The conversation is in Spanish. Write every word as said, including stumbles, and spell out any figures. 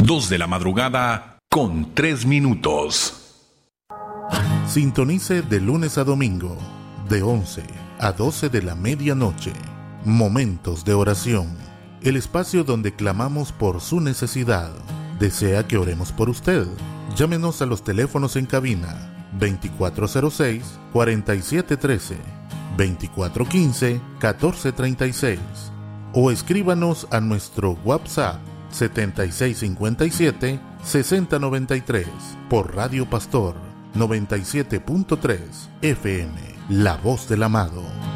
Dos de la madrugada con tres minutos. Sintonice de lunes a domingo, de once a doce de la medianoche. Momentos de oración. El espacio donde clamamos por su necesidad. ¿Desea que oremos por usted? Llámenos a los teléfonos en cabina veinticuatro cero seis, cuarenta y siete trece, veinticuatro quince, catorce treinta y seis o escríbanos a nuestro WhatsApp setenta y seis cincuenta y siete, sesenta noventa y tres por Radio Pastor noventa y siete punto tres F M, La Voz del Amado.